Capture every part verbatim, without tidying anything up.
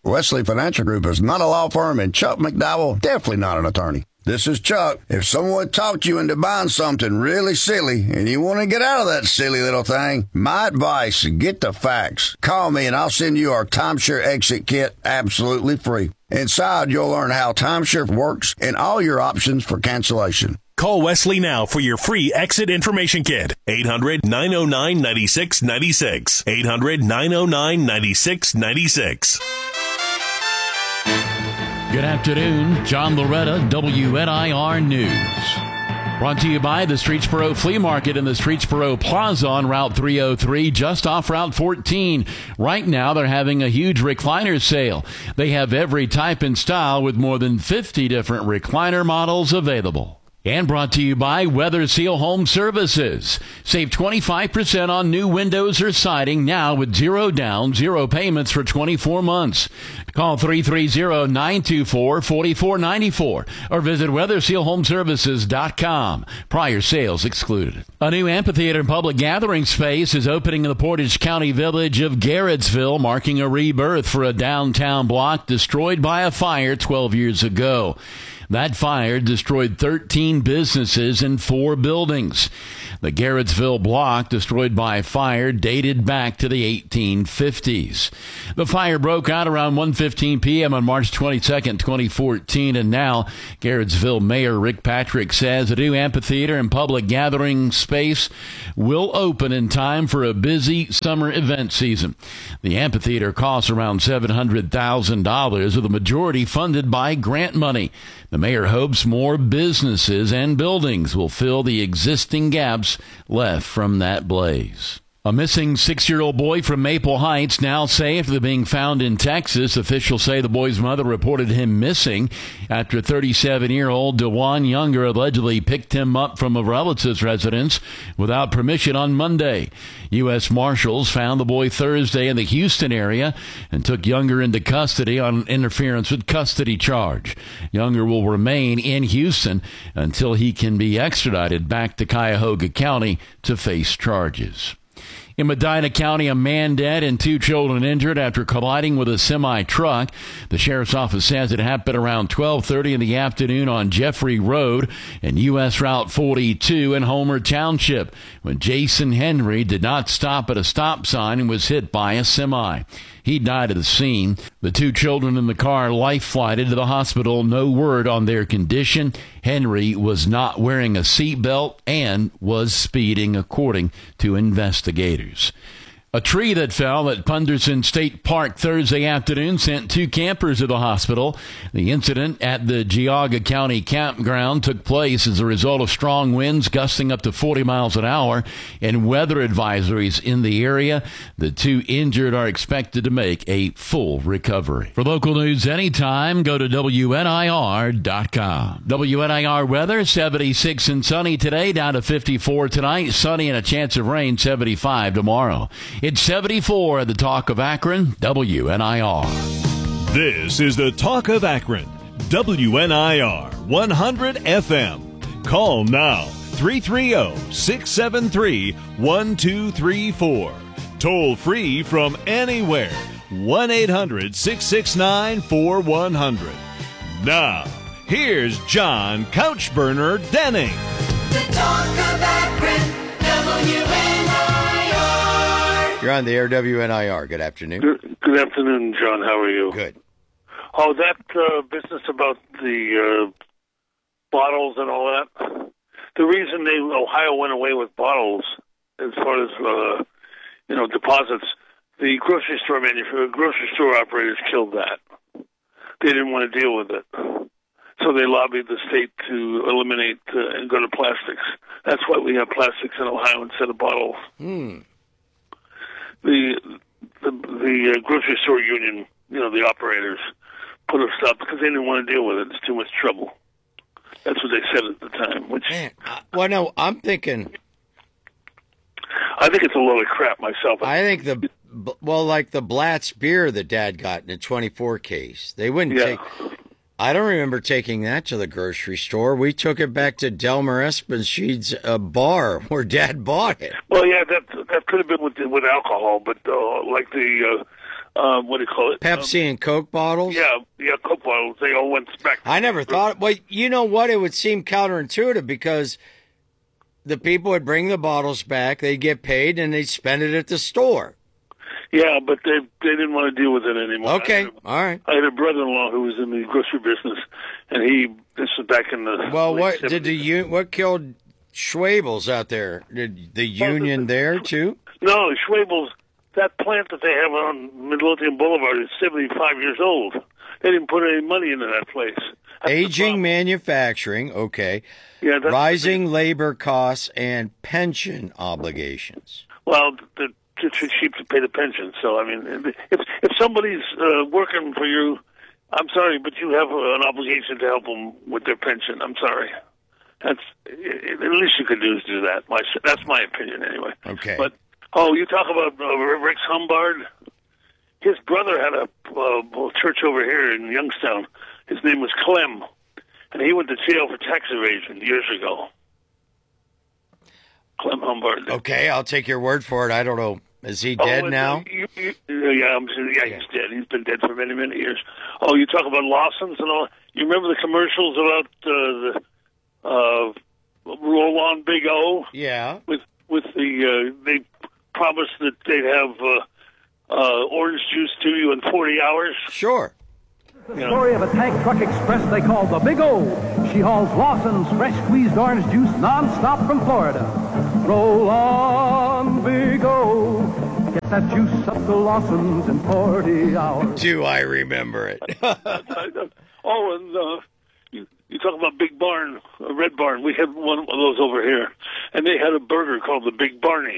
Wesley Financial Group is not a law firm, and Chuck McDowell, definitely not an attorney. This is Chuck. If someone talked you into buying something really silly and you want to get out of that silly little thing, my advice, get the facts. Call me and I'll send you our Timeshare Exit Kit absolutely free. Inside, you'll learn how timeshare works and all your options for cancellation. Call Wesley now for your free exit information kit. eight hundred, nine oh nine, nine six nine six. eight hundred, nine oh nine, nine six nine six. Good afternoon. John Loretta, W N I R News. Brought to you by the Streetsboro Flea Market and the Streetsboro Plaza on Route three oh three, just off Route fourteen. Right now, they're having a huge recliner sale. They have every type and style with more than fifty different recliner models available. And brought to you by Weather Seal Home Services. Save twenty-five percent on new windows or siding now with zero down, zero payments for twenty-four months. Call three three zero, nine two four, four four nine four or visit weather seal home services dot com. Prior sales excluded. A new amphitheater and public gathering space is opening in the Portage County village of Garrettsville, marking a rebirth for a downtown block destroyed by a fire twelve years ago. That fire destroyed thirteen businesses and four buildings. The Garrettsville block, destroyed by fire, dated back to the eighteen fifties. The fire broke out around one fifteen p.m. on March twenty-second, twenty fourteen, and now Garrettsville Mayor Rick Patrick says a new amphitheater and public gathering space will open in time for a busy summer event season. The amphitheater costs around seven hundred thousand dollars, with the majority funded by grant money. The mayor hopes more businesses and buildings will fill the existing gaps left from that blaze. A missing six-year-old boy from Maple Heights now safe after being found in Texas. Officials say the boy's mother reported him missing after thirty-seven-year-old DeJuan Younger allegedly picked him up from a relative's residence without permission on Monday. U S Marshals found the boy Thursday in the Houston area and took Younger into custody on an interference with custody charge. Younger will remain in Houston until he can be extradited back to Cuyahoga County to face charges. In Medina County, a man dead and two children injured after colliding with a semi-truck. The sheriff's office says it happened around twelve thirty in the afternoon on Jeffrey Road and U S Route forty-two in Homer Township when Jason Henry did not stop at a stop sign and was hit by a semi. He died at the scene. The two children in the car life-flighted to the hospital. No word on their condition. Henry was not wearing a seatbelt and was speeding, according to investigators. A tree that fell at Punderson State Park Thursday afternoon sent two campers to the hospital. The incident at the Geauga County campground took place as a result of strong winds gusting up to forty miles an hour and weather advisories in the area. The two injured are expected to make a full recovery. For local news anytime, go to W N I R dot com. W N I R weather, seventy-six and sunny today, down to fifty-four tonight. Sunny and a chance of rain, seventy-five tomorrow. It's seventy-four at the Talk of Akron, W N I R. This is the Talk of Akron, W N I R one hundred F M. Call now, three three zero, six seven three, one two three four. Toll free from anywhere, one eight hundred, six six nine, four one zero zero. Now, here's John Couchburner Denning. The Talk of Akron, W N I R. You're on the air, W N I R. Good afternoon. Good, good afternoon, John. How are you? Good. Oh, that uh, business about the uh, bottles and all that. The reason they Ohio went away with bottles, as far as uh, you know, deposits, the grocery store manufacturer, grocery store operators killed that. They didn't want to deal with it, so they lobbied the state to eliminate uh, and go to plastics. That's why we have plastics in Ohio instead of bottles. Hmm. The the, the uh, grocery store union, you know, the operators, put a stop because they didn't want to deal with it. It's too much trouble. That's what they said at the time. Which, Man, well, no, I'm thinking. I think it's a load of crap myself. I think the well, like the Blatz beer that Dad got in a twenty-four case. They wouldn't yeah. take. I don't remember taking that to the grocery store. We took it back to Delmer Espenschied's uh, bar where Dad bought it. Well, yeah, that that could have been with with alcohol, but uh, like the uh, uh, what do you call it? Pepsi Um, and Coke bottles? yeah, yeah, Coke bottles. They all went back. I never thought. Well, you know what? It would seem counterintuitive because the people would bring the bottles back, they'd get paid, and they'd spend it at the store. Yeah, but they they didn't want to deal with it anymore. Okay, I had a, all right. I had a brother-in-law who was in the grocery business, and he this was back in the Well, late what did the seventies. un- what killed Schwabels out there? Did the union there too? No, Schwabels, that plant that they have on Midlothian Boulevard is seventy-five years old. They didn't put any money into that place. That's the Aging problem. manufacturing, okay. Yeah, that's Rising labor costs and pension obligations. Well, the, it's too cheap to pay the pension. So, I mean, if if somebody's uh, working for you, I'm sorry, but you have an obligation to help them with their pension. I'm sorry. That's at least you could do is do that. My that's my opinion anyway. Okay. But oh, you talk about uh, Rex Humbard. His brother had a uh, church over here in Youngstown. His name was Clem, and he went to jail for tax evasion years ago. Clem Humbard. Okay, I'll take your word for it. I don't know. Is he Oh, dead and, now? uh, you, you, yeah, I'm, yeah, he's dead. He's been dead for many, many years. Oh, you talk about Lawson's and all. You remember the commercials about uh, the uh, Roll On Big O? Yeah. With with the uh, they promised that they'd have uh, uh, orange juice to you in forty hours. Sure. The story of a tank truck express they call the Big O. She hauls Lawson's fresh squeezed orange juice nonstop from Florida. Roll on, Big O. Get that juice up to Lawson's in forty hours. Do I remember it? Oh, and uh, you, you talk about Big Barn, a Red Barn. We had one of those over here, and they had a burger called the Big Barney.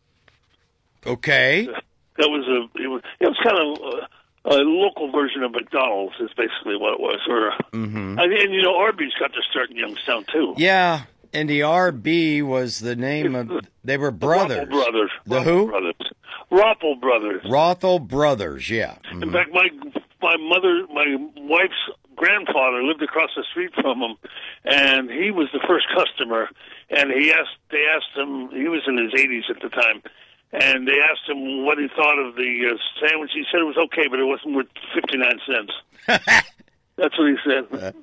Okay. That was a it was, it was kind of a, a local version of McDonald's. Is basically what it was. Or Mm-hmm. and, and you know Arby's got to start in Youngstown too. Yeah, and the R B was the name of. They were brothers. Roppel Brothers. The Roppel who? Brothers. Roppel Brothers. Rothel Brothers. Yeah. In Mhm. fact, my my mother, my wife's grandfather lived across the street from him, and he was the first customer. And he asked, they asked him, he was in his eighties at the time, and they asked him what he thought of the uh, sandwich. He said it was okay, but it wasn't worth fifty-nine cents. That's what he said.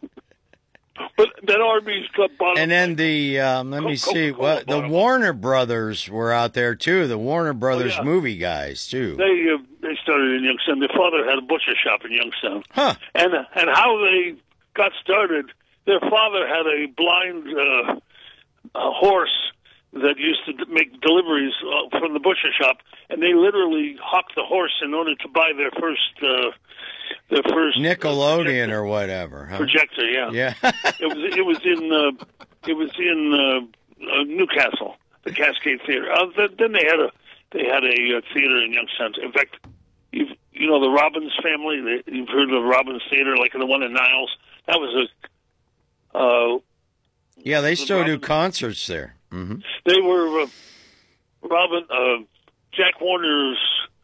But that Arby's got bottom. And then the um, let me Coca- see Coca-Cola what the bottom. Warner Brothers were out there too. The Warner Brothers yeah. movie guys too. They uh, they started in Youngstown. Their father had a butcher shop in Youngstown. Huh. And and how they got started, their father had a blind uh, a horse that used to make deliveries uh, from the butcher shop, and they literally hawked the horse in order to buy their first uh, their first Nickelodeon uh, or whatever. Huh? projector. Yeah, Yeah. it was it was in uh, it was in uh, uh, Newcastle, the Cascade Theater. Uh, th- then they had a they had a uh, theater in Youngstown. In fact, you've, you know the Robbins family. They, you've heard of the Robbins Theater, like the one in Niles. That was a uh, Yeah, they still do Robbins- concerts there. Hmm. they were uh, Robin uh, Jack Warner's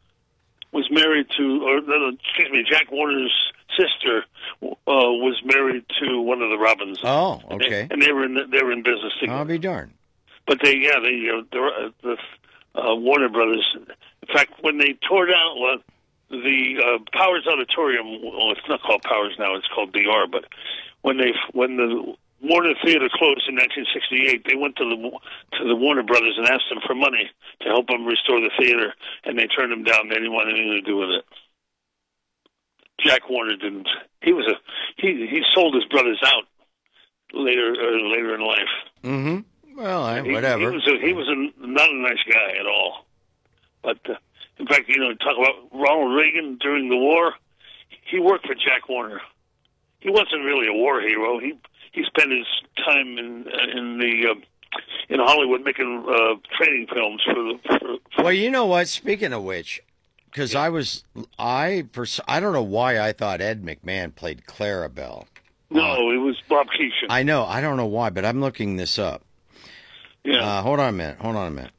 was married to, or uh, excuse me, Jack Warner's sister uh, was married to one of the Robbins. Oh, And they- okay. And they were in the, they were in business together. I'll be darned. But they, yeah, they, uh, the, the uh, Warner Brothers. In fact, when they tore down well, the uh, Powers Auditorium, well, it's not called Powers now; it's called D R. But when they, when the Warner Theater closed in nineteen sixty-eight, they went to the to the Warner Brothers and asked them for money to help them restore the theater, and they turned them down. They didn't want anything to do with it. Jack Warner didn't. He was a he. He sold his brothers out later uh, later in life. Mm-hmm. Well, I, He- whatever. He was a, he was a, not a nice guy at all. But uh, in fact, you know, talk about Ronald Reagan during the war. He worked for Jack Warner. He wasn't really a war hero. He he spent his time in in the uh, in Hollywood making uh, training films for the. For, for Well, you know what? Speaking of which, because I was, I for I don't know why I thought Ed McMahon played Clarabelle. no, it was Bob Keeshan. I know, I don't know why, but I'm looking this up. yeah. Uh, hold on a minute. Hold on a minute.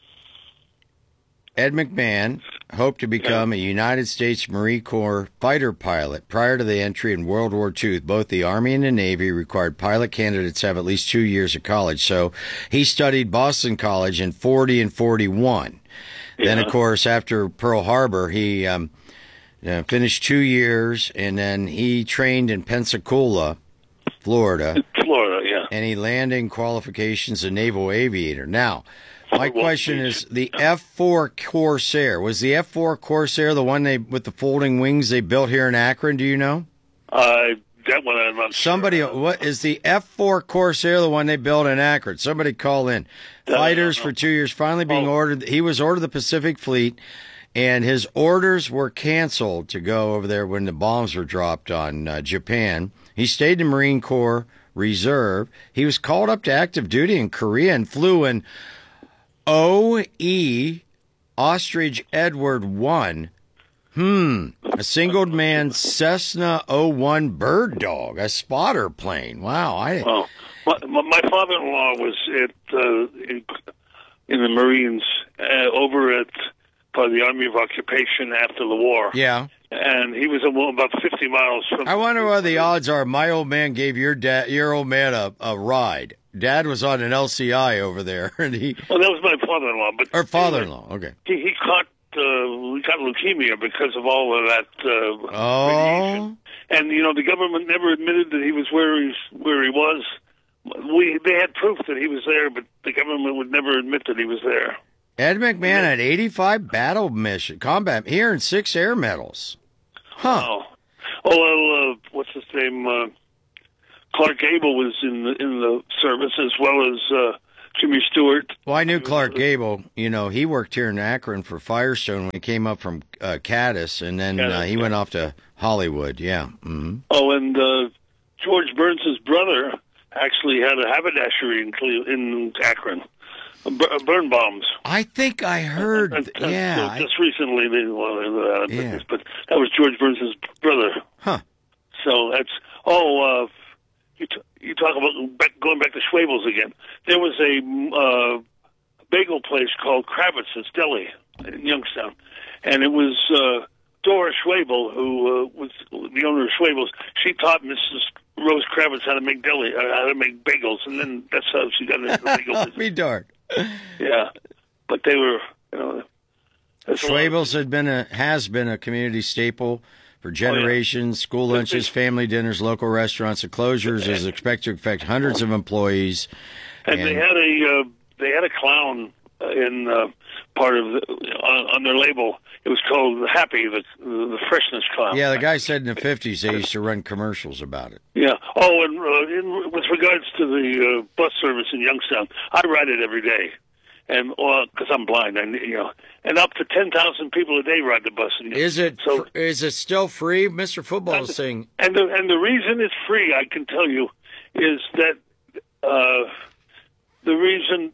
Ed McMahon hoped to become a United States Marine Corps fighter pilot. Prior to the entry in World War Two, both the Army and the Navy required pilot candidates to have at least two years of college. So he studied Boston College in forty and forty-one. Then, of Yeah. course, after Pearl Harbor, he um, Uh, finished two years, and then he trained in Pensacola, Florida. Florida, yeah. And he landing qualifications a naval aviator. Now, my question is, the F four Corsair, was the F four Corsair the one they with the folding wings they built here in Akron? Do you know? Uh, that one I'm not Somebody, sure. what is the F four Corsair the one they built in Akron? Somebody call in. That Fighters for two years, finally being Oh. ordered. He was ordered the Pacific Fleet, and his orders were canceled to go over there when the bombs were dropped on uh, Japan. He stayed in Marine Corps Reserve. He was called up to active duty in Korea and flew in O E Ostrich Edward one. Hmm. A single-man Cessna oh one Bird Dog, a spotter plane. Wow. I. Oh, my, my father-in-law was at uh, in, in the Marines uh, over at part of the Army of Occupation after the war. Yeah. And he was about fifty miles from. I wonder what the odds are. My old man gave your dad, your old man, a, a ride. Dad was on an L C I over there, and he. Well, that was my father-in-law, but Or father-in-law. Okay. He he caught uh, he got leukemia because of all of that uh, Oh. radiation. And you know the government never admitted that he was where he's where he was. We they had proof that he was there, but the government would never admit that he was there. Ed McMahon had eighty-five battle mission combat here and six air medals. Huh. Oh, oh well, uh, what's his name? Uh, Clark Gable was in the in the service as well as uh, Jimmy Stewart. Well, I knew Clark Gable. You know, he worked here in Akron for Firestone when he came up from uh, Caddis, and then uh, he went off to Hollywood. Yeah. Mm-hmm. Oh, and uh, George Burns' brother actually had a haberdashery in Cle- in Akron. B- burn bombs. I think I heard. And, and, yeah. so I- just recently, they well, uh, Yeah. but that was George Burns' brother. Huh. So that's oh, uh, you t- you talk about back, going back to Schwabel's again. There was a uh, bagel place called Kravitz's Deli in Youngstown, and it was uh, Dora Schwabel who uh, was the owner of Schwabel's. She taught Missus Rose Kravitz how to make deli, uh, how to make bagels, and then that's how she got into the bagel I'll business. be darned. Yeah, but they were, you know. that's a lot. Schwabel's had been a has been a community staple for generations. School lunches, family dinners, local restaurants, and closures is expected to affect hundreds of employees. And, they had a uh, they had a clown uh, in uh, part of the, on, on their label. It was called Happy, the the freshness clown. Yeah, the guy said in the fifties they used to run commercials about it. Yeah. Oh, and uh, in, with regards to the uh, bus service in Youngstown, I ride it every day, and because I'm blind, and you know, and up to ten thousand people a day ride the bus. In Is it so? is it still free? Mister Football is saying. And the and the reason it's free, I can tell you, is that uh, the reason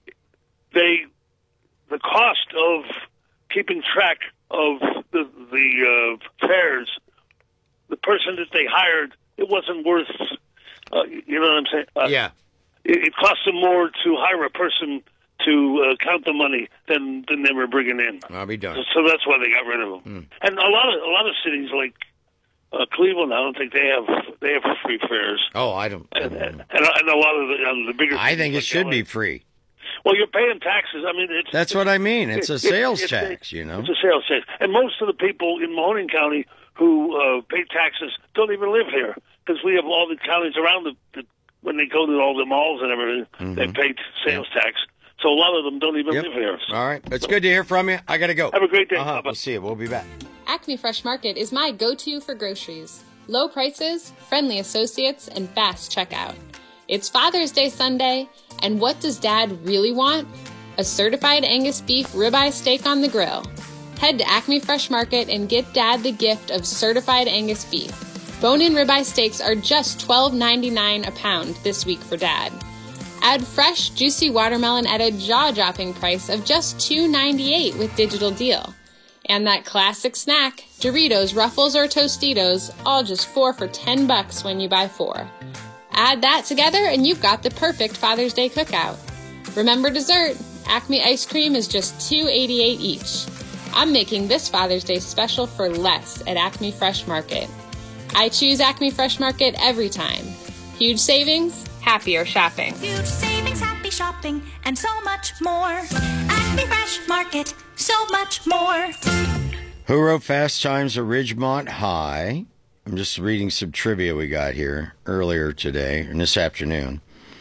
they the cost of keeping track of the the uh, fares, the person that they hired, it wasn't worth. Uh, you know what I'm saying? Uh, Yeah. It, it cost them more to hire a person to uh, count the money than than they were bringing in. I'll be done. So that's why they got rid of them. And a lot of a lot of cities like uh, Cleveland, I don't think they have they have free fares. Oh, I don't. I And, don't and, know. and a lot of the, uh, the bigger. I think it cities should like be L A. free. Well, you're paying taxes. I mean, it's That's what I mean. It's a it- sales it's tax, a, you know. It's a sales tax, and most of the people in Mahoning County who uh, pay taxes don't even live here because we have all the counties around the, the when they go to all the malls and everything, they pay sales tax. So a lot of them don't even Yep. live here. So All right. It's good to hear from you. I got to go. have a great day. Uh-huh. Bye-bye. We'll see you. We'll be back. Acme Fresh Market is my go-to for groceries. Low prices, friendly associates, and fast checkout. It's Father's Day Sunday, and what does Dad really want? A certified Angus beef ribeye steak on the grill. Head to Acme Fresh Market and get Dad the gift of certified Angus beef. Bone-in ribeye steaks are just twelve ninety-nine a pound this week for Dad. Add fresh, juicy watermelon at a jaw-dropping price of just two ninety-eight with Digital Deal. And that classic snack, Doritos, Ruffles, or Tostitos, all just four for ten bucks when you buy four. Add that together and you've got the perfect Father's Day cookout. Remember dessert? Acme ice cream is just two eighty-eight each. I'm making this Father's Day special for less at Acme Fresh Market. I choose Acme Fresh Market every time. Huge savings, happier shopping. Huge savings, happy shopping, and so much more. Acme Fresh Market, so much more. Who wrote Fast Times at Ridgemont High? I'm just reading some trivia we got here earlier today, and this afternoon.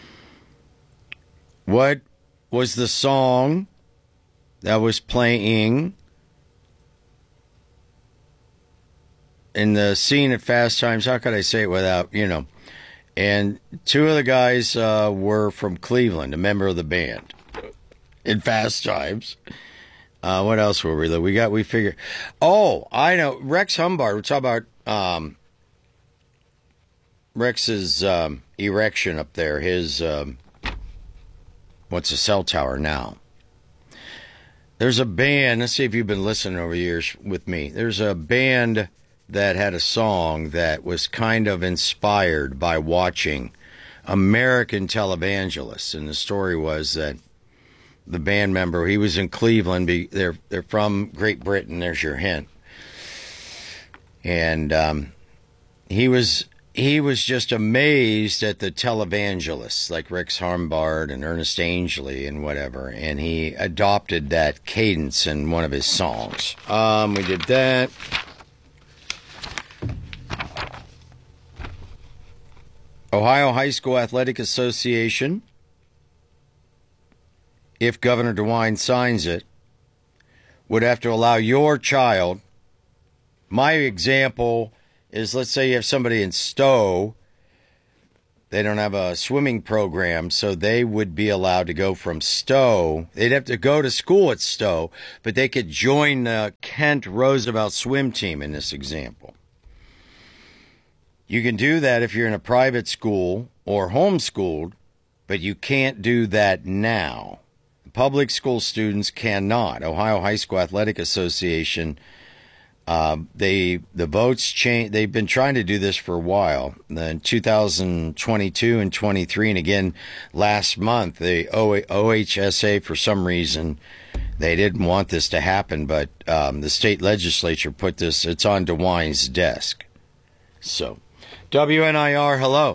What was the song that was playing in the scene at Fast Times? How could I say it without, you know? And two of the guys uh, were from Cleveland, a member of the band in Fast Times. Uh, what else were we? We got, we figured. Oh, I know. Rex Humbard. We're talking about um, Rex's um, erection up there. His, um, what's a cell tower now? There's a band. Let's see if you've been listening over the years with me. There's a band that had a song that was kind of inspired by watching American televangelists. And the story was that the band member, he was in Cleveland. They're, they're from Great Britain. There's your hint. And um, he was he was just amazed at the televangelists like Rex Humbard and Ernest Angley and whatever. And he adopted that cadence in one of his songs. Um, we did that. Ohio High School Athletic Association, if Governor DeWine signs it, would have to allow your child. My example is, let's say you have somebody in Stowe. They don't have a swimming program, so they would be allowed to go from Stowe. They'd have to go to school at Stowe, but they could join the Kent Roosevelt swim team in this example. You can do that if you're in a private school or homeschooled, but you can't do that now. Public school students cannot. Ohio High School Athletic Association, uh, they the votes change. They've been trying to do this for a while. In two thousand twenty-two and twenty-three, and again last month, the O H S A, for some reason, they didn't want this to happen, but um, the state legislature put this. It's on DeWine's desk. So, W N I R, hello.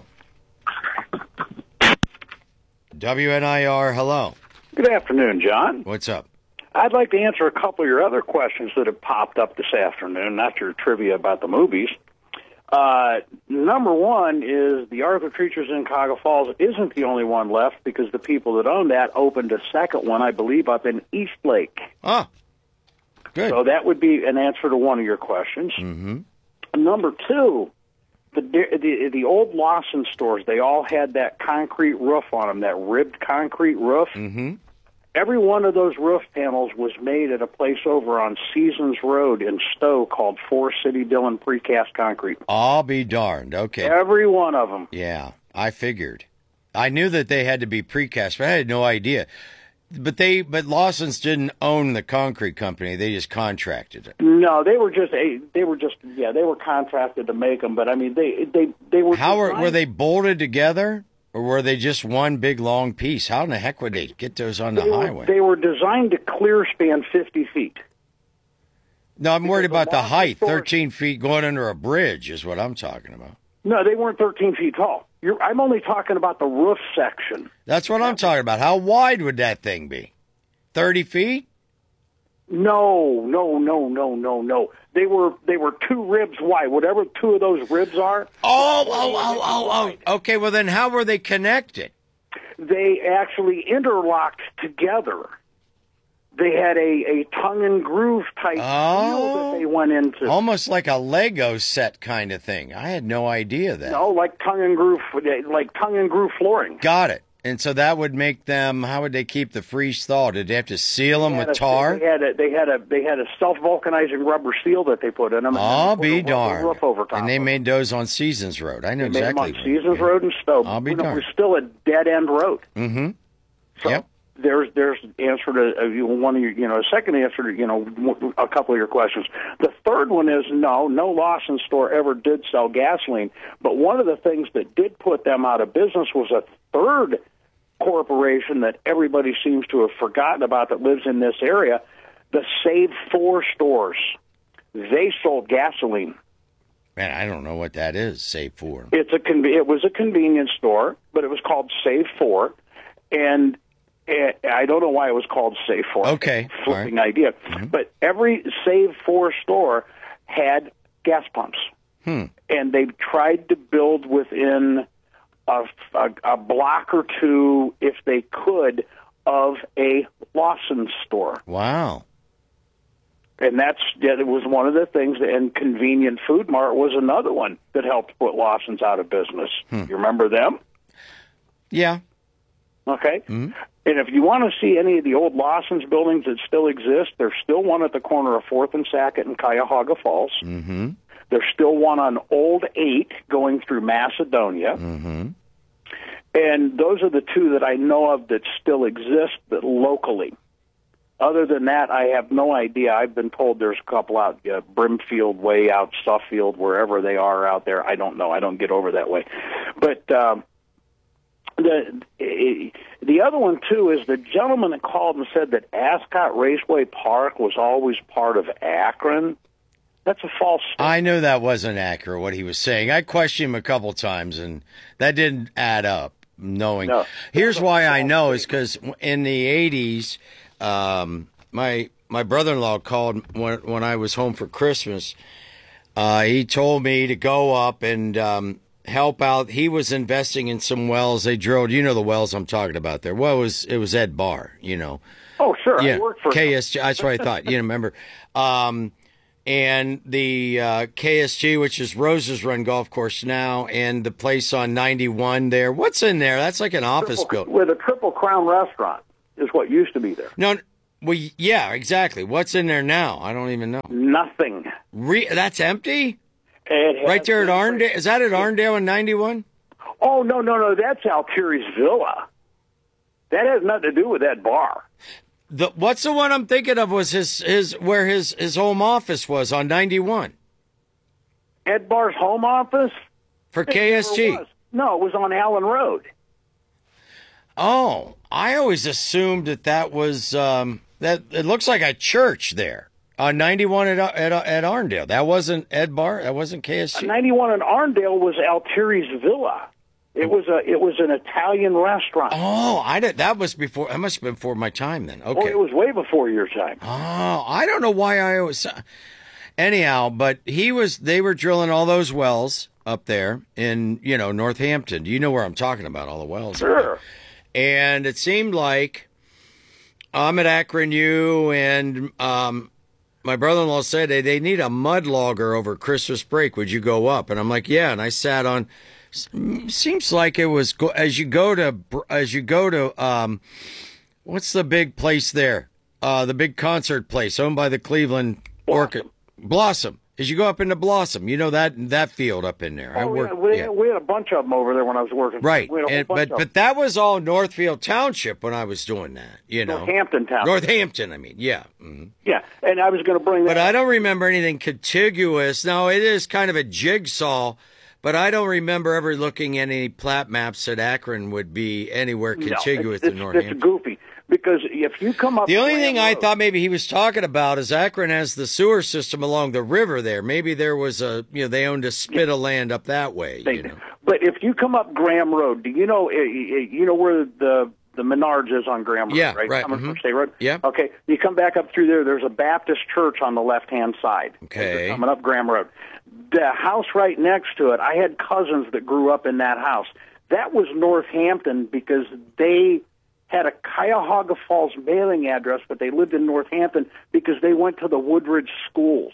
W N I R, hello. Good afternoon, John. What's up? I'd like to answer a couple of your other questions that have popped up this afternoon, not your trivia about the movies. Uh, number one is the Arthur Treacher's in Cuyahoga Falls isn't the only one left, because the people that own that opened a second one, I believe, up in Eastlake. Ah, good. So that would be an answer to one of your questions. Mm-hmm. Number two, the, the the old Lawson stores, they all had that concrete roof on them, that ribbed concrete roof. Mm-hmm. Every one of those roof panels was made at a place over on Seasons Road in Stowe called Forest City Dillon Precast Concrete. I'll be darned. Okay. Every one of them. Yeah, I figured. I knew that they had to be precast, but I had no idea. But they, but Lawson's didn't own the concrete company; they just contracted it. No, they were just they were just yeah they were contracted to make them. But I mean they they they were. How were were they bolted together? Or were they just one big long piece? How in the heck would they get those on the they highway? Were, they were designed to clear span fifty feet. No, I'm worried because about the, the height. Stores, thirteen feet going under a bridge is what I'm talking about. No, they weren't thirteen feet tall. You're, I'm only talking about the roof section. That's what I'm talking about. How wide would that thing be? thirty feet? No, no, no, no, no, no. They were they were two ribs wide. Whatever two of those ribs are. Oh, oh, oh, oh, oh. Okay, well then how were they connected? They actually interlocked together. They had a, a tongue and groove type oh, deal that they went into. Almost like a Lego set kind of thing. I had no idea that. No, like tongue and groove, like tongue and groove flooring. Got it. And so that would make them. How would they keep the freeze thaw? Did they have to seal them with a, tar? They had a they had a they had a self vulcanizing rubber seal that they put in them. I'll be darned. Roof over top and they made those on Seasons Road. I know they exactly. Made them on Seasons Road and Stowe. I'll be you know, darned. It was still a dead end road. Mm-hmm. So yep. There's there's answer to uh, one of your you know second answer to you know a couple of your questions. The third one is no no Lawson store ever did sell gasoline, but one of the things that did put them out of business was a third corporation that everybody seems to have forgotten about that lives in this area, the Save four stores. They sold gasoline. Man, I don't know what that is, Save four. It's a con- it was a convenience store, but it was called Save four, and And I don't know why it was called Save four. Okay. Flipping Right. idea. Mm-hmm. But every Save four store had gas pumps. Hmm. And they tried to build within a, a, a block or two, if they could, of a Lawson store. Wow. And that's that was one of the things, and Convenient Food Mart was another one that helped put Lawson's out of business. Hmm. You remember them? Yeah. Okay. Mm-hmm. And if you want to see any of the old Lawson's buildings that still exist, there's still one at the corner of fourth and Sackett in Cuyahoga Falls. Mm-hmm. There's still one on Old eight going through Macedonia. Mm-hmm. And those are the two that I know of that still exist but locally. Other than that, I have no idea. I've been told there's a couple out uh, Brimfield way, out Suffield, wherever they are out there. I don't know. I don't get over that way. But um, the the other one, too, is the gentleman that called and said that Ascot Raceway Park was always part of Akron. That's a false statement. I knew that wasn't accurate, what he was saying. I questioned him a couple times, and that didn't add up, knowing. No. Here's why I know is because in the eighties, um, my my brother-in-law called when, when I was home for Christmas. Uh, he told me to go up and um, help out. He was investing in some wells they drilled. You know the wells I'm talking about there. Well, it was, it was Ed Barr, you know. Oh, sure. Yeah, I worked for K S G. That's what I thought. You remember. Um, and the uh, K S G, which is Rose's Run Golf Course now, and the place on ninety-one there. What's in there? That's like an office Triple, building. with a Triple Crown restaurant is what used to be there. No, well, yeah, exactly. What's in there now? I don't even know. Nothing. Re- that's empty? It Right there at Arndale? Is that at Arndale in ninety-one? Oh, no, no, no. That's Altieri's Villa. That has nothing to do with that bar. The, what's the one I'm thinking of was his, his where his, his home office was on ninety-one. Ed Barr's home office? For It K S G? never was. No, it was on Allen Road. Oh, I always assumed that that was, um, that it looks like a church there on ninety-one at, at, at Arndale. That wasn't Ed Barr? That wasn't K S G? ninety-one in Arndale was Altieri's Villa. It was a it was an Italian restaurant. Oh, I did. That was before. That must have been before my time then. Okay. Oh, it was way before your time. Oh, I don't know why I was. Anyhow, but he was. They were drilling all those wells up there in you know Northampton. Do you know where I'm talking about? All the wells. Sure. And it seemed like I'm at Akron U, and um, my brother-in-law said hey, they need a mud logger over Christmas break. Would you go up? And I'm like, yeah. And I sat on. Seems like it was go, as you go to as you go to um, what's the big place there? Uh, the big concert place owned by the Cleveland Orchid Blossom. As you go up into Blossom, you know that that field up in there. Oh, I worked, yeah, we, yeah. we had a bunch of them over there when I was working. Right, We had a whole and, bunch but of but that was all Northfield Township when I was doing that. You know, Northampton Township. Northampton, I mean, yeah. Mm-hmm. Yeah, and I was going to bring that. But I don't remember anything contiguous. Now it is kind of a jigsaw. But I don't remember ever looking at any plat maps that Akron would be anywhere contiguous no, to it's, it's, Northampton. It's goofy because if you come up, the only Graham thing I Road, thought maybe he was talking about is Akron has the sewer system along the river there. Maybe there was a, you know, they owned a spit of land up that way. They, you know. But if you come up Graham Road, do you know you know where the the Menards is on Graham Road? Yeah, right. right. Coming Mm-hmm. from State Road. Yeah. Okay. You come back up through there. There's a Baptist church on the left hand side. Okay. Coming up Graham Road. The house right next to it, I had cousins that grew up in that house. That was Northampton because they had a Cuyahoga Falls mailing address, but they lived in Northampton because they went to the Woodridge schools.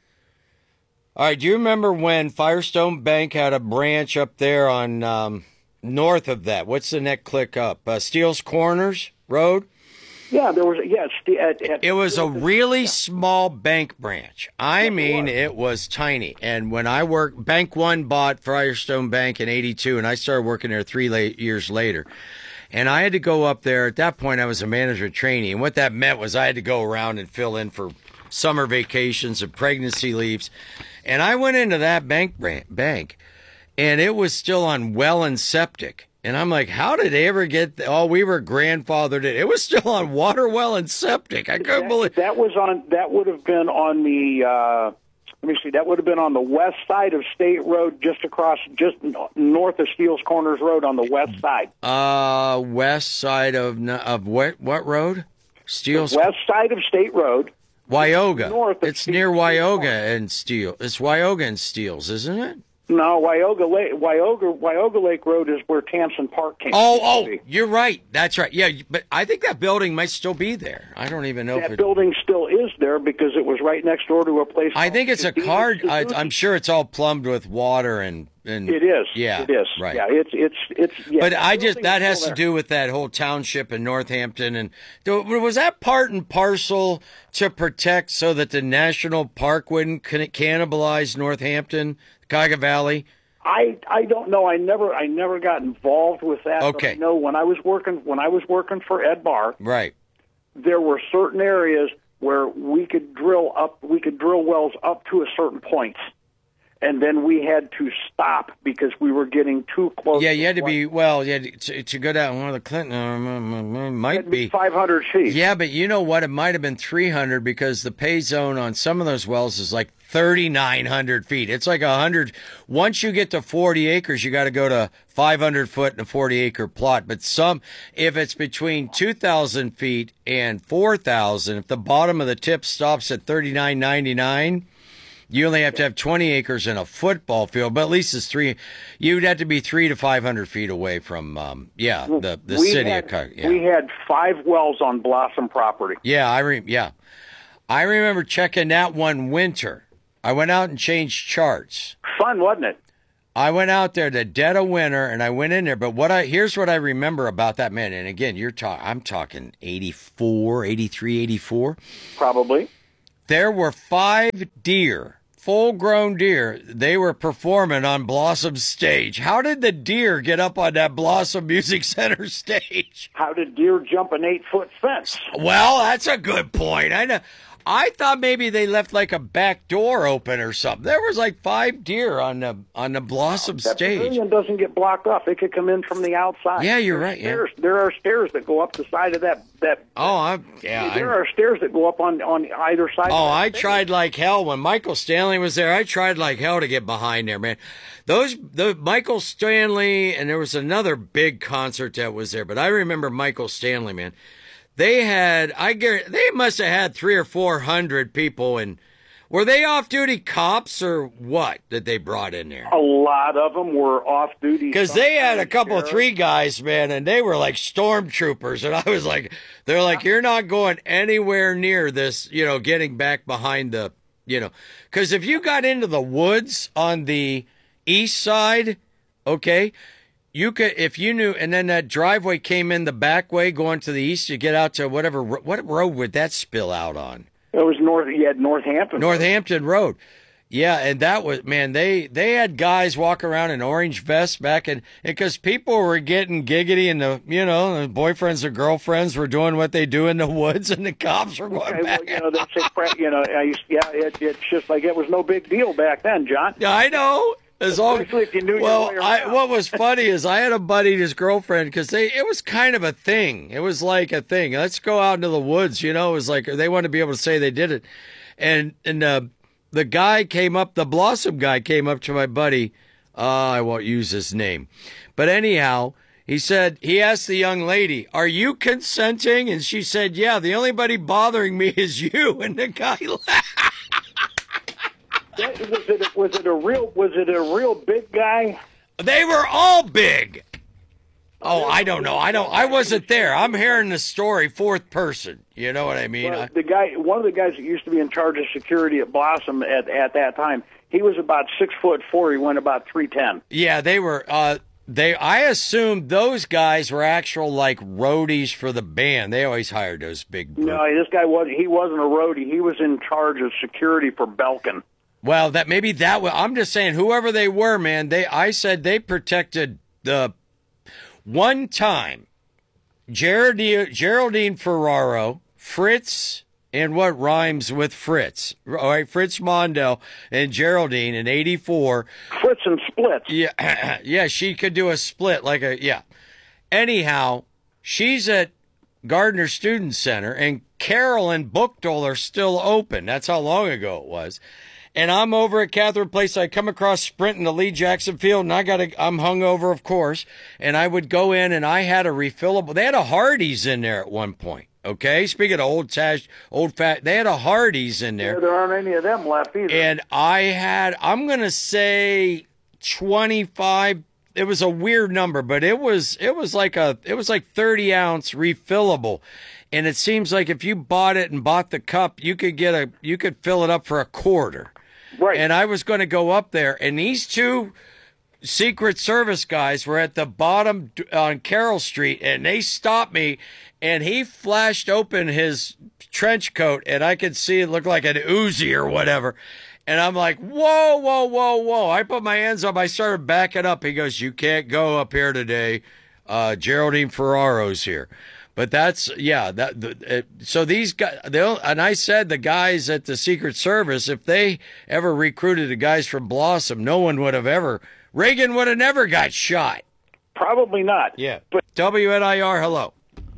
All right. Do you remember when Firestone Bank had a branch up there on um, north of that? What's the next click up? Uh, Steele's Corners Road? Yeah, there was. Yes, yeah, at, at, it was a really yeah. small bank branch. I mean, it was. it was tiny. And when I worked, Bank One bought Firestone Bank in eighty-two, and I started working there three late years later. And I had to go up there. At that point, I was a manager trainee, and what that meant was I had to go around and fill in for summer vacations and pregnancy leaves. And I went into that bank bank, and it was still on well and septic. And I'm like, how did they ever get? The, oh, we were grandfathered in. It was still on water well and septic. I couldn't that, believe that was on. That would have been on the uh, let me see, that would have been on the west side of State Road, just across, just north of Steele's Corners Road on the west side. Uh, west side of of what what road? Steele's the west side of State Road. Wyoga. North of it's Steel, near Wyoga and Steele. It's Wyoga and Steele's, isn't it? No, Wyoga Lake, Wyoga, Wyoga Lake Road is where Tamsin Park came. Oh, oh, you're right. That's right. Yeah, but I think that building might still be there. I don't even know that if it... building still is there because it was right next door to a place. I think it's a card. I, I'm sure it's all plumbed with water and. and it is. Yeah, it is. Right. Yeah, it's it's it's. Yeah, but I just that has to do with that whole township in Northampton, and was that part and parcel to protect so that the national park wouldn't cannibalize Northampton, Cuyahoga Valley? I I don't know. I never I never got involved with that. Okay. But I know when I was working when I was working for Ed Barr, right, there were certain areas where we could drill up. We could drill wells up to a certain point, and then we had to stop because we were getting too close. Yeah, you had to be well. Yeah, to, to go down one of the Clinton uh, might be five hundred feet. Yeah, but you know what? It might have been three hundred because the pay zone on some of those wells is like thirty-nine hundred feet. It's like a hundred. Once you get to forty acres, you got to go to five hundred foot and a forty acre plot. But some, if it's between two thousand feet and four thousand, if the bottom of the tip stops at thirty-nine ninety-nine, you only have to have twenty acres in a football field. But at least it's three. You'd have to be three to five hundred feet away from, um, yeah, the the we city had, of Cuyahoga. Yeah. We had five wells on Blossom property. Yeah, I re- yeah, I remember checking that one winter. I went out and changed charts. Fun, wasn't it? I went out there the dead of winter, and I went in there. But what I here's what I remember about that man. And again, you're talking. I'm talking eighty-four, eighty-three, eighty-four. Probably. There were five deer, full-grown deer. They were performing on Blossom stage. How did the deer get up on that Blossom Music Center stage? How did deer jump an eight-foot fence? Well, that's a good point. I know. I thought maybe they left like a back door open or something. There was like five deer on the on the Blossom that stage. The pavilion doesn't get blocked off. They could come in from the outside. Yeah, you're There's right. Stairs. Yeah. There are stairs that go up the side of that. that oh, I'm, yeah. There I, are stairs that go up on, on either side. Oh, of I stage. tried like hell when Michael Stanley was there. I tried like hell to get behind there, man. Those the Michael Stanley, and there was another big concert that was there, but I remember Michael Stanley, man. They had, I guarantee, they must have had three or four hundred people, and were they off-duty cops or what that they brought in there? A lot of them were off-duty. Because they had a couple of three guys, man, and they were like stormtroopers, and I was like, they're like, you're not going anywhere near this, you know, getting back behind the, you know, because if you got into the woods on the east side, okay, you could, if you knew, and then that driveway came in the back way going to the east, you get out to whatever, what road would that spill out on? It was north, you had Northampton. Northampton Road. Yeah, and that was, man, they, they had guys walk around in orange vests back in, because people were getting giggity and the, you know, the boyfriends or girlfriends were doing what they do in the woods and the cops were going okay, back. Well, you know, that's a, you know, I used, yeah, it, it's just like it was no big deal back then, John. Yeah, I know. As long, Especially if you knew well, your way I, around. what was funny is I had a buddy and his girlfriend, because they it was kind of a thing. It was like a thing. Let's go out into the woods, you know. It was like they wanted to be able to say they did it, and and uh, the guy came up, the Blossom guy came up to my buddy. Uh, I won't use his name, but anyhow, he said he asked the young lady, "Are you consenting?" And she said, "Yeah. The only buddy bothering me is you." And the guy laughed. Was it was it a real was it a real big guy? They were all big. Oh, I don't know. I don't. I wasn't there. I'm hearing the story fourth person. You know what I mean? Well, I, the guy, one of the guys that used to be in charge of security at Blossom at at that time, he was about six foot four. He went about three ten. yeah, they were. Uh, they. I assumed those guys were actual like roadies for the band. They always hired those big. No, this guy was. He wasn't a roadie. He was in charge of security for Belkin. Well, that maybe that was. I'm just saying, whoever they were, man. They. I said they protected the. One time, Geraldine, Geraldine Ferraro, Fritz, and what rhymes with Fritz? All right, Fritz Mondell and Geraldine in eighty-four. Fritz and Splits. Yeah, yeah, she could do a split like a, yeah. Anyhow, she's at Gardner Student Center, and Carol and Bookdole are still open. That's how long ago it was. And I'm over at Catherine Place. I come across sprinting to Lee Jackson Field, and I got to, I'm hungover, of course. And I would go in, and I had a refillable. They had a Hardee's in there at one point. Okay, speaking of old tash, old fat, they had a Hardee's in there. Yeah, there aren't any of them left either. And I had, I'm gonna say, twenty-five. It was a weird number, but it was, it was like a, it was like thirty ounce refillable. And it seems like if you bought it and bought the cup, you could get a, you could fill it up for a quarter. Right. And I was going to go up there, and these two Secret Service guys were at the bottom on Carroll Street, and they stopped me, and he flashed open his trench coat, and I could see it looked like an Uzi or whatever. And I'm like, whoa, whoa, whoa, whoa. I put my hands up. I started backing up. He goes, you can't go up here today. Uh, Geraldine Ferraro's here. But that's, yeah, that. The, it, so these guys, they'll, and I said the guys at the Secret Service, if they ever recruited the guys from Blossom, no one would have ever, Reagan would have never got shot. Probably not. Yeah. But W N I R, hello.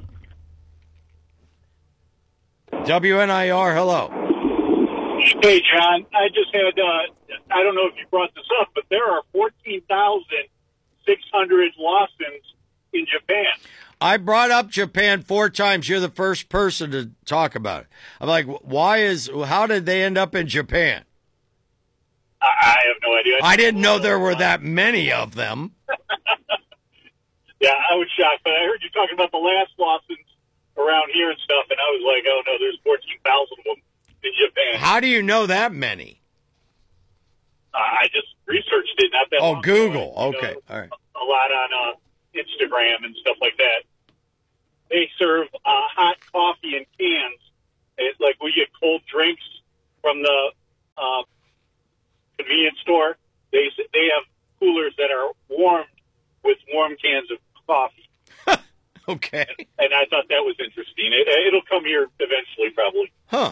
W N I R, hello. Hey, John, I just had, uh, I don't know if you brought this up, but there are fourteen thousand six hundred Lawsons in Japan. I brought up Japan four times. You're the first person to talk about it. I'm like, why is, how did they end up in Japan? I, I have no idea. I didn't know there were that many of them. Yeah, I was shocked, but I heard you talking about the last Lawsons around here and stuff, and I was like, oh, no, there's fourteen thousand of them in Japan. How do you know that many? Uh, I just researched it not that oh, long Google. ago. Okay, know, all right. A lot on uh, Instagram and stuff like that. They serve uh, hot coffee in cans. It's like we get cold drinks from the uh, convenience store. They they have coolers that are warmed with warm cans of coffee. Okay. And I thought that was interesting. It, it'll come here eventually, probably. Huh.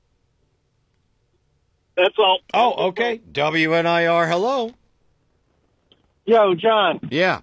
That's all. Oh, okay. W N I R, hello. Yo, John. Yeah.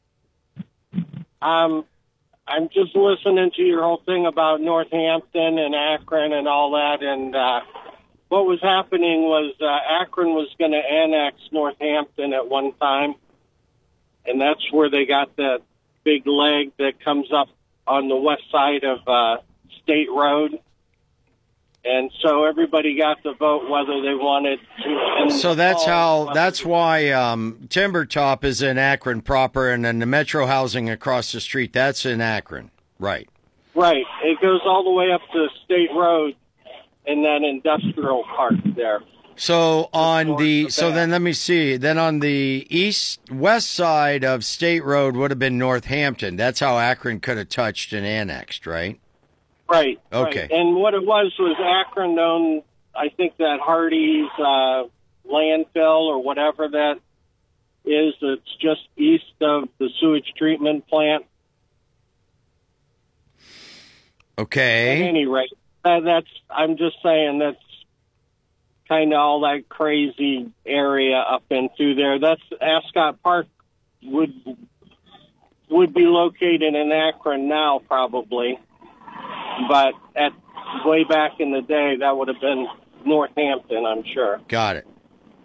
Um, I'm just listening to your whole thing about Northampton and Akron and all that, and uh, what was happening was uh, Akron was going to annex Northampton at one time, and that's where they got that big leg that comes up on the west side of uh, State Road. And so everybody got to vote whether they wanted to. And so that's how, whether that's why um, Timber Top is in Akron proper, and then the Metro Housing across the street, that's in Akron. Right. Right. It goes all the way up to State Road and that industrial park there. So on the, so then let me see, then on the east, west side of State Road would have been Northampton. That's how Akron could have touched and annexed, right? Right. Okay. Right. And what it was was Akron owned, I think, that Hardee's uh, landfill or whatever that is. It's just east of the sewage treatment plant. Okay. At any rate, that, that's. I'm just saying that's kind of all that crazy area up and through there. That's Ascot Park would would be located in Akron now, probably. But at way back in the day, that would have been Northampton, I'm sure. Got it.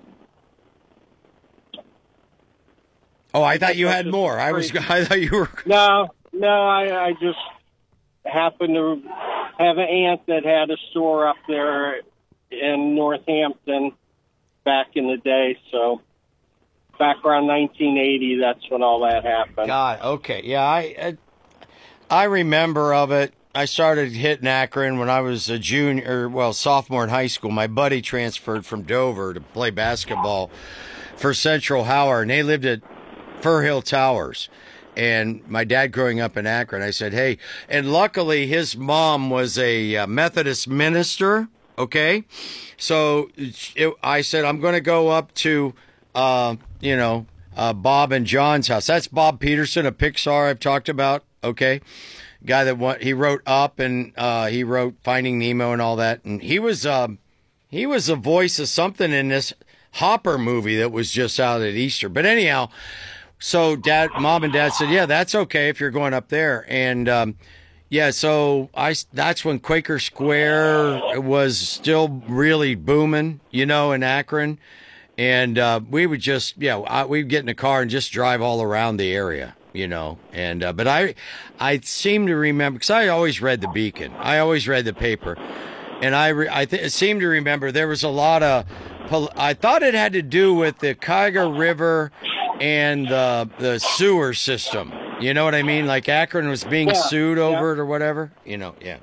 Oh, I thought you had more. I was. I thought you were. No, no. I, I just happened to have an aunt that had a store up there in Northampton back in the day. So back around nineteen eighty, that's when all that happened. God. Okay. Yeah. I. I, I remember of it. I started hitting Akron when I was a junior, well, sophomore in high school. My buddy transferred from Dover to play basketball for Central Howard, and they lived at Fur Hill Towers. And my dad growing up in Akron, I said, hey, and luckily his mom was a uh, Methodist minister, okay? So it, I said, I'm going to go up to, uh, you know, uh, Bob and John's house. That's Bob Peterson of Pixar I've talked about, okay? Guy that went, he wrote Up and uh, he wrote Finding Nemo and all that. And he was, uh, he was the voice of something in this Hopper movie that was just out at Easter. But anyhow, so dad, mom and dad said, yeah, that's okay if you're going up there. And um, Yeah, so I, that's when Quaker Square was still really booming, you know, in Akron. And uh, we would just, yeah, I, we'd get in a car and just drive all around the area, you know. And uh, but I, I seem to remember, because I always read the Beacon. I always read the paper. And I, re, I th- seem to remember there was a lot of, I thought it had to do with the Cuyahoga River and the, the sewer system. You know what I mean? Like Akron was being yeah, sued over yeah. it or whatever. You know, yeah.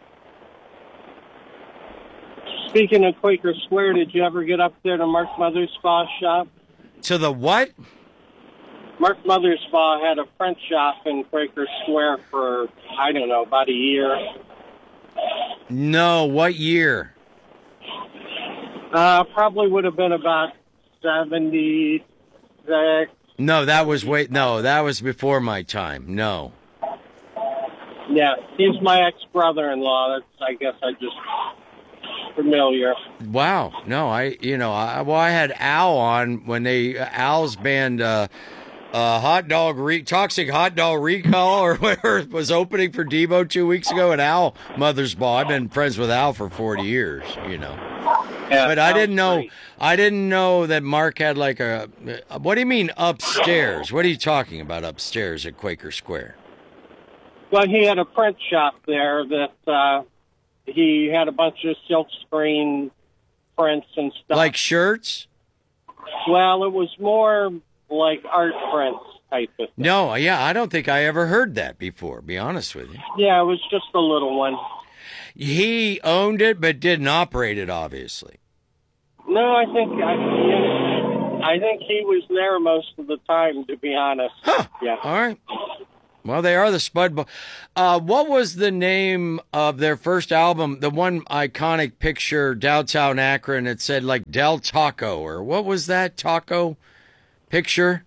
Speaking of Quaker Square, did you ever get up there to Mark Mothersbaugh shop? To the what? Mark Mothersbaugh had a print shop in Quaker Square for, I don't know, about a year. No, what year? Uh, probably would have been about seventy-six. No, that was wait. No, that was before my time. No. Yeah, he's my ex-brother-in-law. That's, I guess, I just familiar. Wow. No, I. You know, I, well, I had Al on when they Al's band, uh, uh, Hot Dog Re- Toxic Hot Dog Recall or whatever was opening for Devo two weeks ago, and Al Mothersbaugh. I've been friends with Al for forty years. You know. Yeah, but I didn't know. Great. I didn't know that Mark had like a. What do you mean upstairs? What are you talking about upstairs at Quaker Square? Well, he had a print shop there that uh, he had a bunch of silk screen prints and stuff. Like shirts? Well, it was more like art prints type of thing. No, yeah, I don't think I ever heard that before. Be honest with you. Yeah, it was just a little one. He owned it, but didn't operate it, obviously. No, I think I, I think he was there most of the time, to be honest. Huh. Yeah. All right. Well, they are the Spud Bo- uh, what was the name of their first album? The one iconic picture, downtown Akron, it said like Del Taco, or what was that taco picture?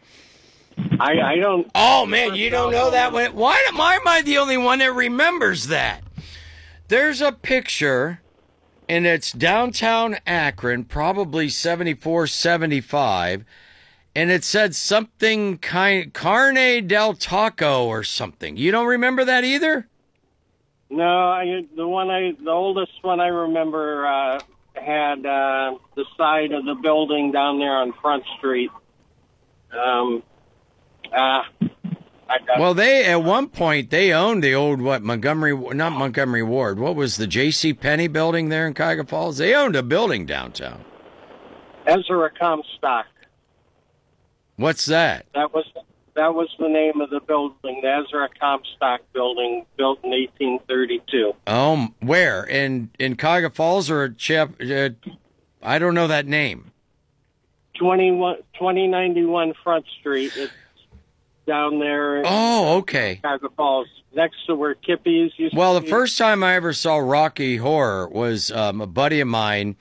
I, I don't. Oh, man, you don't know that one? Why, why am I the only one that remembers that? There's a picture, and it's downtown Akron, probably seventy-four, seventy-five, and it said something kind, Carne del Taco or something. You don't remember that either? No, I, the one I, the oldest one I remember uh, had uh, the side of the building down there on Front Street. Um, uh, Well, they at one point they owned the old what Montgomery, not Montgomery Ward. What was the J C Penney building there in Cuyahoga Falls? They owned a building downtown. Ezra Comstock. What's that? That was that was the name of the building, the Ezra Comstock building, built in eighteen thirty-two. Um, where in in Cuyahoga Falls or Chip? Uh, I don't know that name. twenty ninety-one Front Street. It's down there. Oh, okay. Cuyahoga Falls, next to where Kippy's used well, to the be. first time I ever saw Rocky Horror was um, a buddy of mine.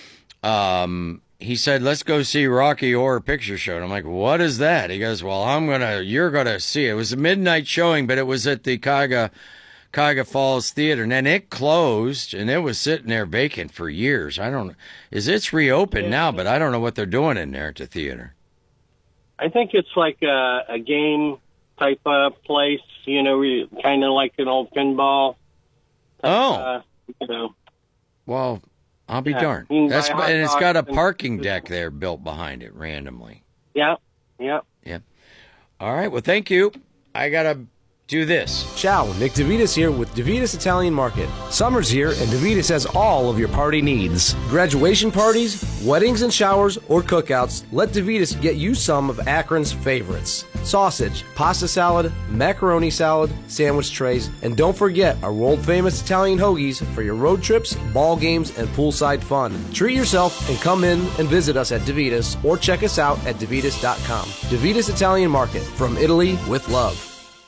Um, he said, "Let's go see Rocky Horror Picture Show." And I'm like, "What is that?" He goes, "Well, I'm gonna, you're gonna see it." It was a midnight showing, but it was at the Cuyahoga, Cuyahoga Falls Theater, and then it closed, and it was sitting there vacant for years. I don't, is it's reopened yeah. now, but I don't know what they're doing in there at the theater. I think it's like a, a game type of place, you know, kind of like an old pinball. Type, oh, uh, you know. Well, I'll be yeah. darned. That's and it's got a parking deck there built behind it randomly. Yeah, yeah, yeah. All right. Well, thank you. I gotta do this. Ciao, Nick DeVitas here with DeVitas Italian Market. Summer's here and DeVitas has all of your party needs. Graduation parties, weddings and showers, or cookouts, let DeVitas get you some of Akron's favorites. Sausage, pasta salad, macaroni salad, sandwich trays, and don't forget our world-famous Italian hoagies for your road trips, ball games, and poolside fun. Treat yourself and come in and visit us at DeVitas or check us out at DeVitas dot com. DeVitas Italian Market, from Italy with love.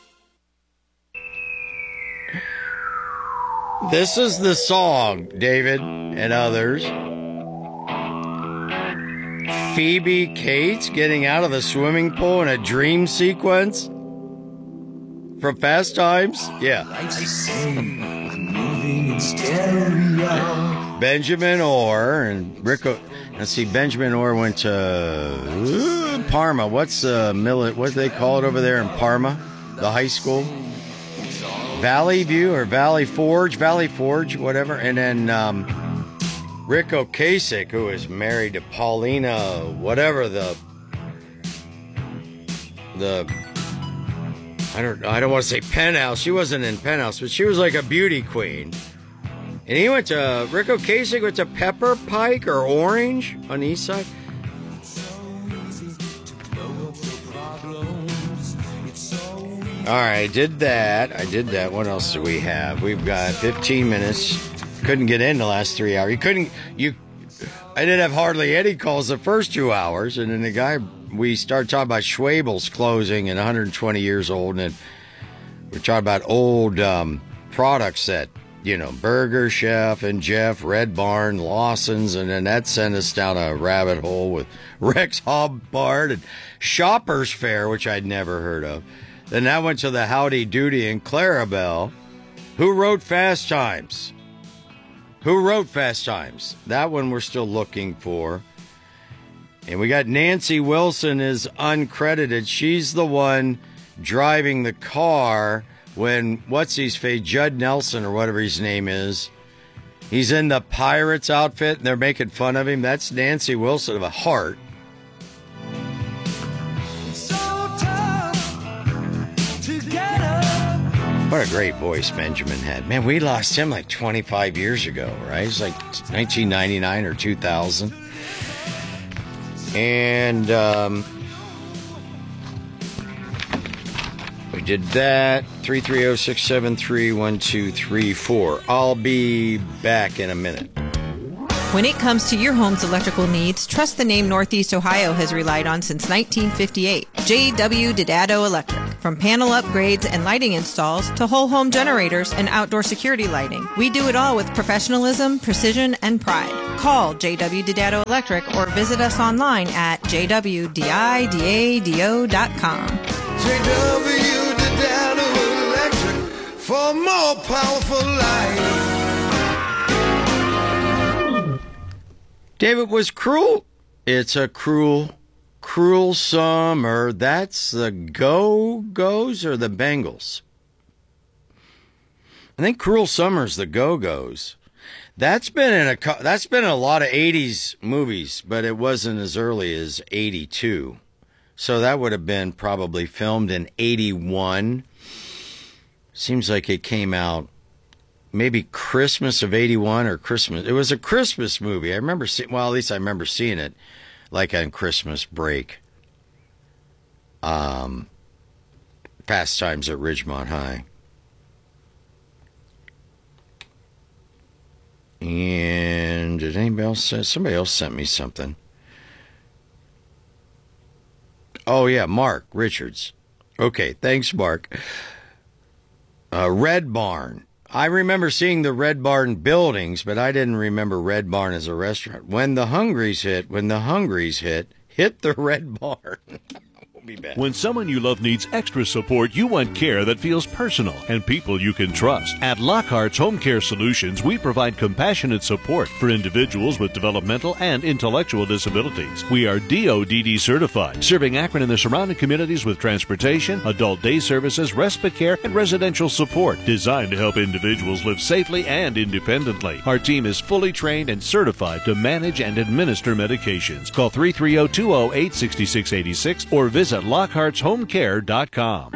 This is the song, David and others. Phoebe Cates getting out of the swimming pool in a dream sequence from Fast Times. Yeah. Benjamin Orr and Rick. O- Let's see. Benjamin Orr went to uh, Parma. What's uh, millet? What do they call it over there in Parma? The high school. Valley View or Valley Forge, Valley Forge, whatever. And then um, Rick Ocasek, who is married to Paulina, whatever the the I don't I don't want to say Penthouse. She wasn't in Penthouse, but she was like a beauty queen. And he went to Rick Ocasek went to Pepper Pike or Orange on the east side. All right, I did that. I did that. What else do we have? We've got fifteen minutes. Couldn't get in the last three hours. You couldn't. You. I didn't have hardly any calls the first two hours, and then the guy. We started talking about Schwabel's closing and one hundred twenty years old, and we're talking about old um, products that you know, Burger Chef and Jeff, Red Barn, Lawson's, and then that sent us down a rabbit hole with Rex Hobbart and Shoppers Fair, which I'd never heard of. Then that went to the Howdy Doody and Clarabelle. Who wrote Fast Times? Who wrote Fast Times? That one we're still looking for. And we got Nancy Wilson is uncredited. She's the one driving the car when, what's his face, Judd Nelson or whatever his name is. He's in the Pirates outfit and they're making fun of him. That's Nancy Wilson of a heart. What a great voice Benjamin had. Man, we lost him like twenty-five years ago, right? It's like nineteen ninety-nine or two thousand. And um, we did that. three three zero, six seven three, one two three four. I'll be back in a minute. When it comes to your home's electrical needs, trust the name Northeast Ohio has relied on since nineteen fifty-eight. J W Didado Electric. From panel upgrades and lighting installs to whole home generators and outdoor security lighting, we do it all with professionalism, precision, and pride. Call J W Didado Electric or visit us online at j w didado dot com. J W Didado Electric for more powerful light. David was cruel. It's a cruel, cruel summer. That's the Go-Go's or the Bengals? I think Cruel Summer's the Go-Go's. That's been in a that's been in a lot of eighties movies, but it wasn't as early as eighty-two. So that would have been probably filmed in eighty-one. Seems like it came out maybe Christmas of eighty-one or Christmas. It was a Christmas movie. I remember seeing, well, at least I remember seeing it like on Christmas break. Um, Fast Times at Ridgemont High. And did anybody else say, somebody else sent me something. Oh yeah, Mark Richards. Okay, thanks, Mark. Uh, Red Barn. I remember seeing the Red Barn buildings, but I didn't remember Red Barn as a restaurant. When the Hungries hit, when the Hungries hit, hit the Red Barn. We'll be back. When someone you love needs extra support, you want care that feels personal and people you can trust. At Lockhart's Home Care Solutions, we provide compassionate support for individuals with developmental and intellectual disabilities. We are D O D D certified, serving Akron and the surrounding communities with transportation, adult day services, respite care, and residential support designed to help individuals live safely and independently. Our team is fully trained and certified to manage and administer medications. Call three three zero, two zero eight, six six eight six or visit lockharts home care dot com.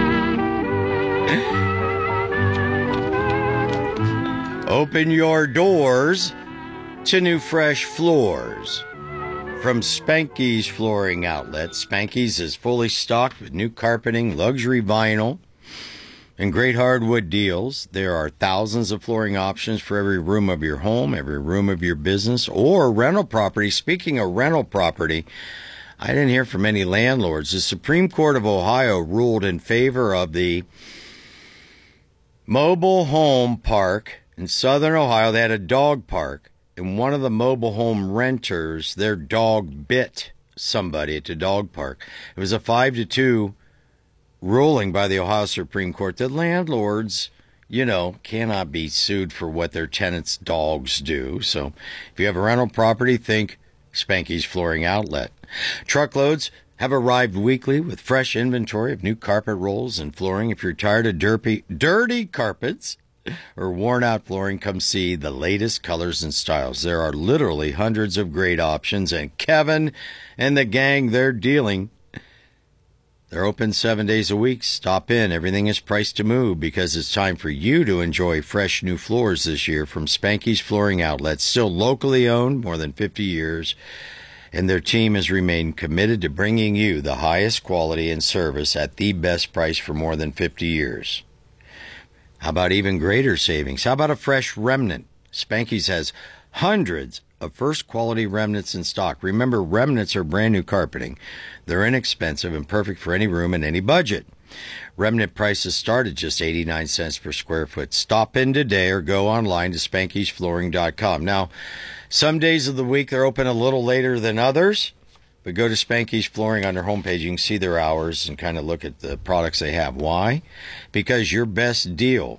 Open your doors to new fresh floors. From Spanky's Flooring Outlet, Spanky's is fully stocked with new carpeting, luxury vinyl, and great hardwood deals. There are thousands of flooring options for every room of your home, every room of your business, or rental property. Speaking of rental property, I didn't hear from any landlords. The Supreme Court of Ohio ruled in favor of the mobile home park in southern Ohio. They had a dog park, and one of the mobile home renters, their dog bit somebody at the dog park. It was a five to two ruling by the Ohio Supreme Court that landlords, you know, cannot be sued for what their tenants' dogs do. So if you have a rental property, think Spanky's Flooring Outlet. Truckloads have arrived weekly with fresh inventory of new carpet rolls and flooring. If you're tired of dirty, dirty carpets or worn-out flooring, come see the latest colors and styles. There are literally hundreds of great options, and Kevin and the gang, they're dealing. They're open seven days a week. Stop in. Everything is priced to move because it's time for you to enjoy fresh new floors this year from Spanky's Flooring Outlet, still locally owned, more than fifty years. And their team has remained committed to bringing you the highest quality and service at the best price for more than fifty years. How about even greater savings? How about a fresh remnant? Spanky's has hundreds of first-quality remnants in stock. Remember, remnants are brand-new carpeting. They're inexpensive and perfect for any room and any budget. Remnant prices start at just eighty-nine cents per square foot. Stop in today or go online to spankys flooring dot com. Now, some days of the week they're open a little later than others, but go to Spanky's Flooring on their homepage. You can see their hours and kind of look at the products they have. Why? Because your best deal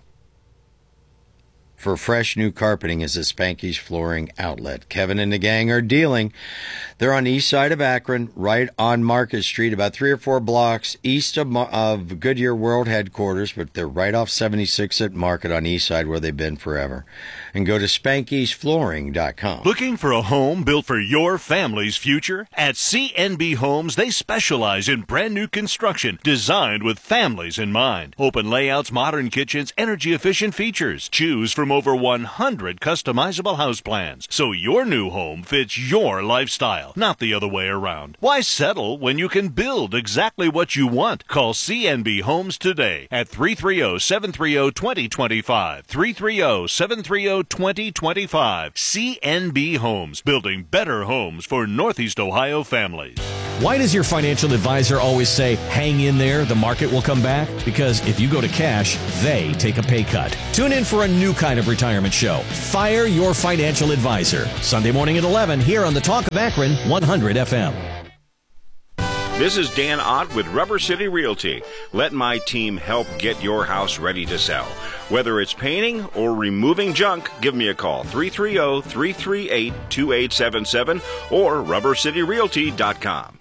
for fresh new carpeting is at Spanky's Flooring Outlet. Kevin and the gang are dealing. They're on the east side of Akron, right on Market Street, about three or four blocks east of, of Goodyear World Headquarters, but they're right off seventy-six at Market on the east side where they've been forever. And go to spankys flooring dot com. Looking for a home built for your family's future? At C N B Homes, they specialize in brand new construction designed with families in mind. Open layouts, modern kitchens, energy-efficient features. Choose from over one hundred customizable house plans, so your new home fits your lifestyle, not the other way around. Why settle when you can build exactly what you want? Call C N B Homes today at three three zero, seven three zero, two zero two five, three three zero, seven three zero, two zero two five. C N B Homes, building better homes for Northeast Ohio families. Why does your financial advisor always say, hang in there, the market will come back? Because if you go to cash, they take a pay cut. Tune in for a new kind of retirement show, Fire Your Financial Advisor, Sunday morning at eleven here on the Talk of Akron, one hundred F M. This is Dan Ott with Rubber City Realty. Let my team help get your house ready to sell. Whether it's painting or removing junk, give me a call, three three zero, three three eight, two eight seven seven or rubber city realty dot com.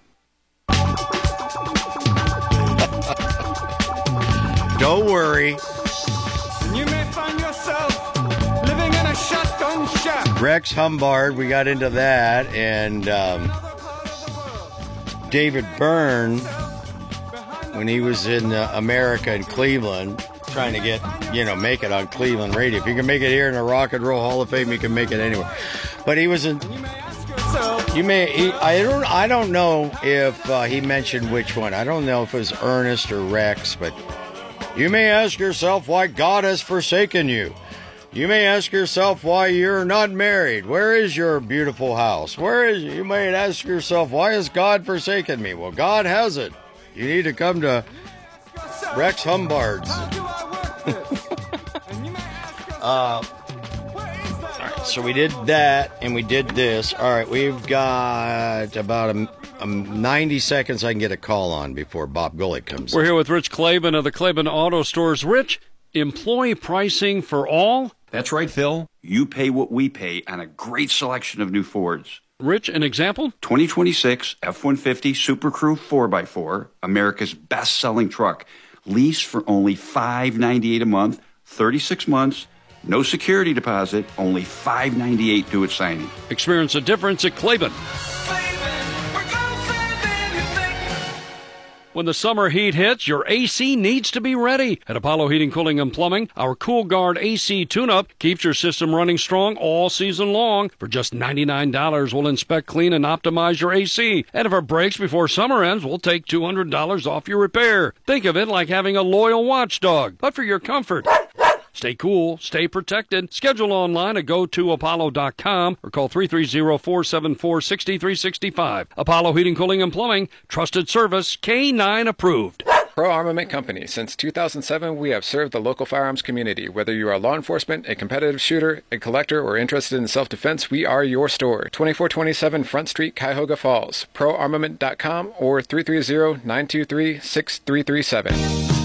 Don't worry. You may find yourself living in a shotgun shack. Rex Humbard, we got into that, and um, David Byrne, when he was in uh, America in Cleveland, trying to get, you know, make it on Cleveland radio. If you can make it here in the Rock and Roll Hall of Fame, you can make it anywhere. But he was in. You may. He, I don't. I don't know if uh, he mentioned which one. I don't know if it was Ernest or Rex, but you may ask yourself why God has forsaken you. You may ask yourself why you're not married. Where is your beautiful house? Where is? You may ask yourself, why has God forsaken me? Well, God hasn't. You need to come to Rex Humbard's. uh, all right, so we did that, and we did this. All right, we've got about a, a ninety seconds I can get a call on before Bob Golick comes We're in. here with Rich Claiborne of the Claiborne Auto Stores. Rich, employee pricing for all? That's right, Phil. You pay what we pay on a great selection of new Fords. Rich, an example? twenty twenty-six F one fifty Super Crew four by four, America's best-selling truck. Lease for only five ninety-eight a month, thirty-six months, no security deposit, only five ninety-eight due at signing. Experience a difference at Claiborne. When the summer heat hits, your A C needs to be ready. At Apollo Heating, Cooling, and Plumbing, our Cool Guard A C tune-up keeps your system running strong all season long. For just ninety-nine dollars, we'll inspect, clean, and optimize your A C. And if it breaks before summer ends, we'll take two hundred dollars off your repair. Think of it like having a loyal watchdog, but for your comfort. Stay cool, stay protected. Schedule online at go to apollo dot com or call three three zero, four seven four, six three six five. Apollo Heating, Cooling, and Plumbing. Trusted service, K nine approved. Pro Armament Company. Since two thousand seven, we have served the local firearms community. Whether you are law enforcement, a competitive shooter, a collector, or interested in self-defense, we are your store. twenty-four twenty-seven Front Street, Cuyahoga Falls. pro armament dot com or three three zero, nine two three, six three three seven.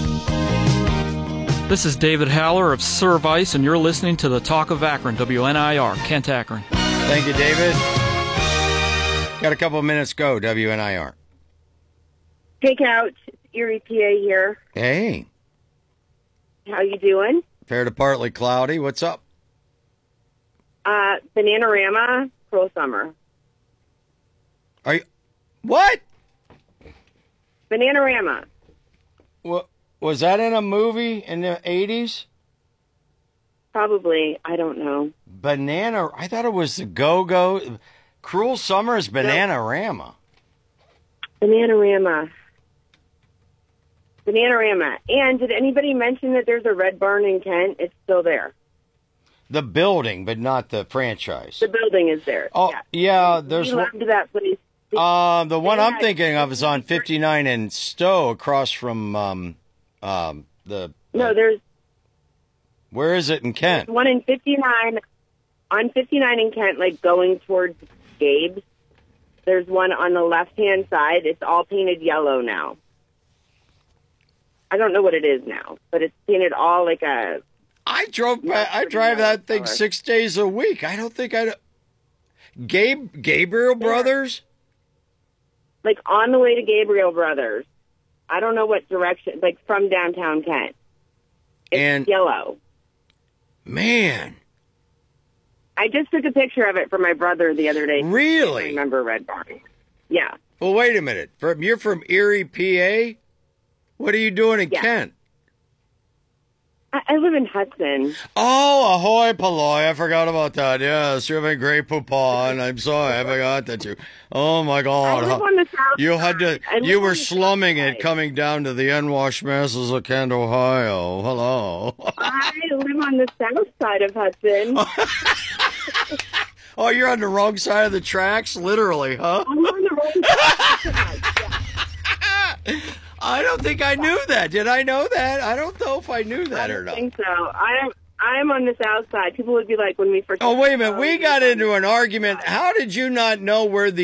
This is David Haller of Service, and you're listening to the Talk of Akron, W N I R, Kent Akron. Thank you, David. Got a couple of minutes to go, W N I R. Takeout, Erie, P A here. Hey. How you doing? Fair to partly cloudy. What's up? Uh, Bananarama, Cruel Summer. Are you... What? Bananarama. What, was that in a movie in the eighties? Probably. I don't know. Banana... I thought it was the Go-Go... Cruel Summer is Bananarama. Bananarama. Bananarama. And did anybody mention that there's a Red Barn in Kent? It's still there. The building, but not the franchise. The building is there. Oh, yeah. yeah there's we one. loved that place. Uh, the one They I'm had- thinking of is on fifty-nine in Stowe, across from um, um, the. No, there's Where is it in Kent? one in fifty-nine, on fifty-nine in Kent, like going towards Gabe's. There's one on the left-hand side. It's all painted yellow now. I don't know what it is now, but it's painted all like a... I drove. by, I drive that thing six days a week. I don't think I. Gabe Gabriel Brothers. Like on the way to Gabriel Brothers. I don't know what direction. Like from downtown Kent. It's and yellow. Man. I just took a picture of it for my brother the other day. Really? I remember Red Barn. Yeah. Well, wait a minute. From you're from Erie, P A. What are you doing in Yeah. Kent? I, I live in Hudson. Oh, ahoy, Palloy. I forgot about that. Yes, you have a great poupon. I'm sorry, I forgot that you. Oh, my God. I live on the south You had to, I live you on were the slumming it coming down to the Enwash Masses of Kent, Ohio. Hello. I live on the south side of Hudson. Oh, you're on the wrong side of the tracks? Literally, huh? I'm on the wrong side. Yeah. I don't think I knew that. Did I know that? I don't know if I knew that I or don't not. think so. I'm I'm on the south side. People would be like when we first. Oh, wait a minute. We got into an argument. How did you not know where the